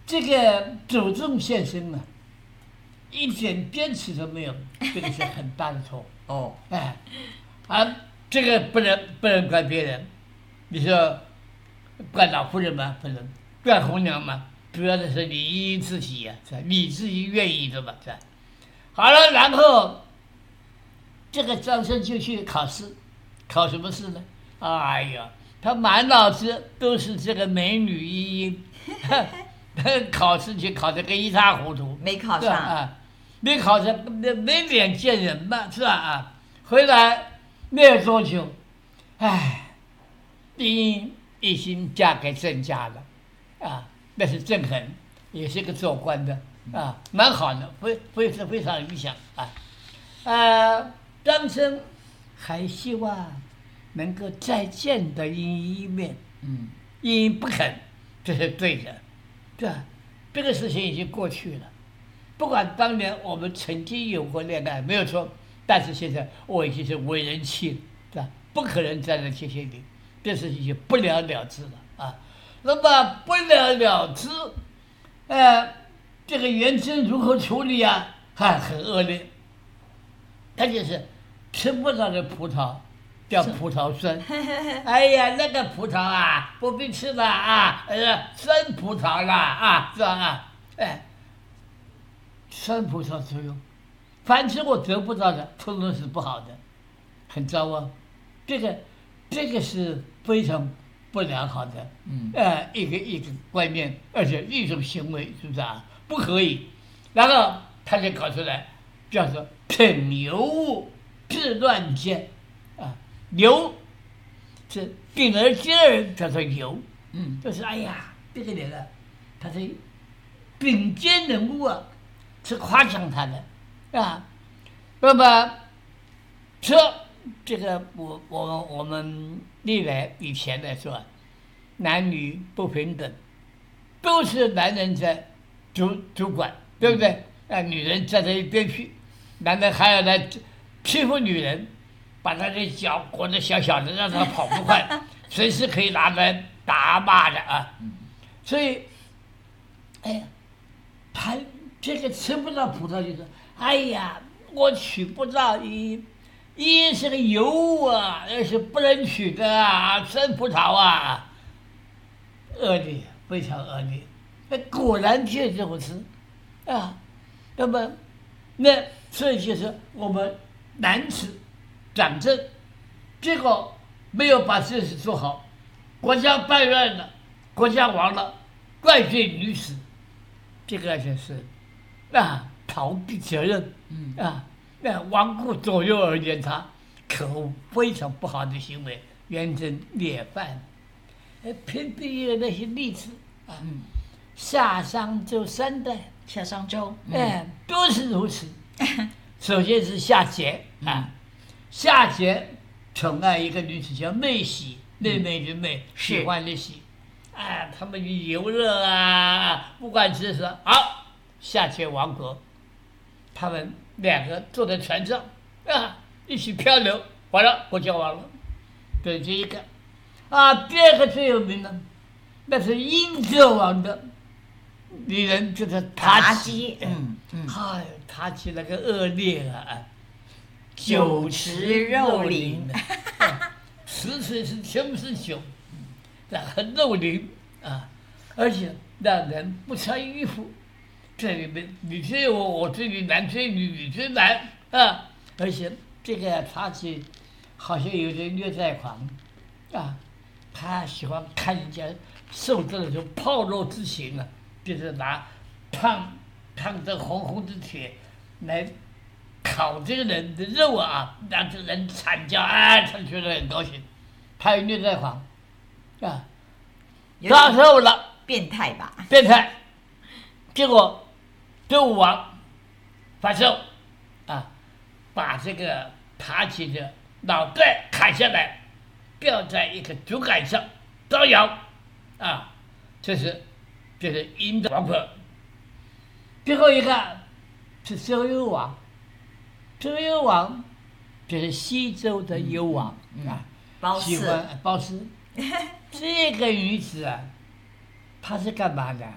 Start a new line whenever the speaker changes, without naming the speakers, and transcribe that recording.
这个祖宗先生呢，一点坚持都没有，这个是很大的错误。
哦，
哎，啊，这个不能怪别人，你说怪老夫人吗？不能，怪红娘吗？主要的是你自己呀、是吧？你自己愿意的嘛，是吧？好了，然后这个张生就去考试，考什么试呢？哎呀，他满脑子都是这个美女莺莺，考试去考得个一塌糊涂，
没考上
是吧啊，没考上，没脸见人嘛，是吧啊？回来没有多久，哎，莺莺已经嫁给郑家了，啊，那是郑恒，也是个做官的啊，蛮好的，非常理想啊。张生还希望能够再见到莺莺一面，莺莺不肯，这是对的，对吧？这个事情已经过去了。不管当年我们曾经有过恋爱，没有错，但是现在我已经是为人妻了，对吧？不可能再来谢谢你，这事情就不了了之了啊。那么不了了之，这个元贞如何处理啊？很恶劣，他就是吃不到的葡萄叫葡萄酸。哎呀，那个葡萄啊，不必吃了啊，酸葡萄啦啊，是吧啊？哎，酸葡萄作用，凡是我得不到的，通通是不好的，很糟啊。这个是非常不良好的，一个观念，而且一种行为，是不是啊？不可以。然后他就搞出来，叫做品尤物，治乱间，啊，尤是秉而兼人，叫做尤，就是哎呀，这个人啊，他是顶尖人物啊，是夸奖他的，啊，那么这个我们历来以前来说，男女不平等，都是男人在主管，对不对？女人站在一边去，男人还要来欺负女人，把他的脚裹得小小的，让他跑不快，随时可以拿来打骂的啊。所以，哎呀，他这个吃不到葡萄就是，哎呀，我娶不到一是个油啊，那是不能娶的啊，酸葡萄啊，恶劣，非常恶劣。果然就是如此啊。那么，所以就是我们男子掌政，结果没有把这事做好，国家败乱了，国家亡了，怪罪女子，这个就是逃避责任，罔顾左右而言他，可恶，非常不好的行为，元贞烈犯。偏偏有那些例子啊，夏商周3代，
夏商周，
都是如此。首先是夏桀啊，夏桀宠爱一个女子叫妹喜，妹妹的妹，喜欢的喜，他们游乐啊，不管是什么，好，夏桀亡国，他们2个坐在船上一起漂流，完了国家亡了，这是第一个。第二个最有名的，那是殷纣王的女人，就是妲己。妲己那个恶劣啊，
酒池肉林，
池水是全部是酒，很肉林啊，而且让人不穿衣服，这里面你追我，我追你，男追女，女追男啊，而且这个妲己好像有点虐待狂啊。他喜欢看人家受这种炮肉之刑啊，就是拿烫着红红的铁来烤这个人的肉啊，让这人惨叫他觉得很高兴。他有虐待狂啊，到时候了，
变态吧？
变态。结果周武王发售把这个妲己的脑袋砍下来，吊在一个竹竿上招摇这是殷的王婆。最后一个是周幽王，周幽王就是西周的幽王喜欢褒姒。这个女子她是干嘛的？